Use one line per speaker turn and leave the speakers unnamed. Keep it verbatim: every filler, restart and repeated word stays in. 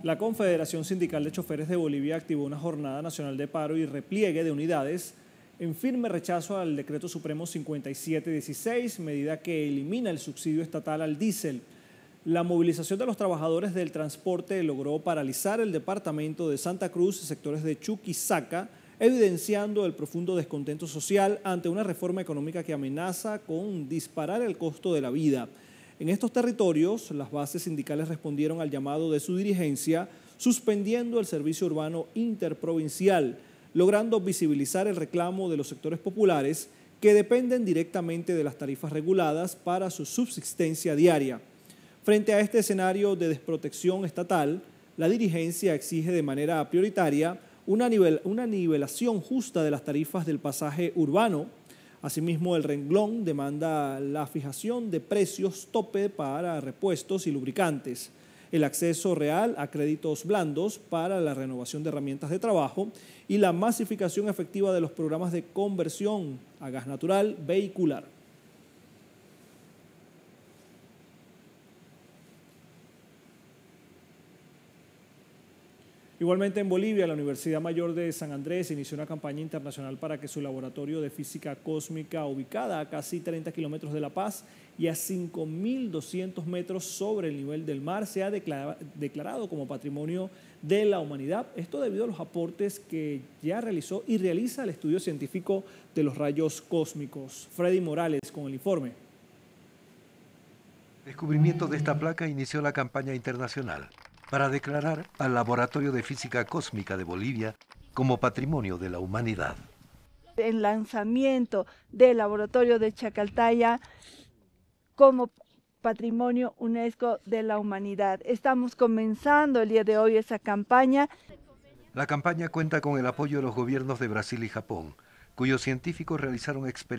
La Confederación Sindical de Choferes de Bolivia activó una jornada nacional de paro y repliegue de unidades en firme rechazo al Decreto Supremo cincuenta y siete dieciséis, medida que elimina el subsidio estatal al diésel. La movilización de los trabajadores del transporte logró paralizar el departamento de Santa Cruz y sectores de Chuquisaca, evidenciando el profundo descontento social ante una reforma económica que amenaza con disparar el costo de la vida. En estos territorios, las bases sindicales respondieron al llamado de su dirigencia, suspendiendo el servicio urbano interprovincial, logrando visibilizar el reclamo de los sectores populares que dependen directamente de las tarifas reguladas para su subsistencia diaria. Frente a este escenario de desprotección estatal, la dirigencia exige de manera prioritaria una, nivel, una nivelación justa de las tarifas del pasaje urbano. Asimismo, el renglón demanda la fijación de precios tope para repuestos y lubricantes, el acceso real a créditos blandos para la renovación de herramientas de trabajo y la masificación efectiva de los programas de conversión a gas natural vehicular. Igualmente en Bolivia, la Universidad Mayor de San Andrés inició una campaña internacional para que su laboratorio de física cósmica, ubicada a casi treinta kilómetros de La Paz y a cinco mil doscientos metros sobre el nivel del mar, sea declarado como Patrimonio de la Humanidad. Esto debido a los aportes que ya realizó y realiza el estudio científico de los rayos cósmicos. Freddy Morales con el informe.
El descubrimiento de esta placa inició la campaña internacional para declarar al Laboratorio de Física Cósmica de Bolivia como Patrimonio de la Humanidad.
El lanzamiento del Laboratorio de Chacaltaya como Patrimonio UNESCO de la Humanidad. Estamos comenzando el día de hoy esa campaña.
La campaña cuenta con el apoyo de los gobiernos de Brasil y Japón, cuyos científicos realizaron experiencias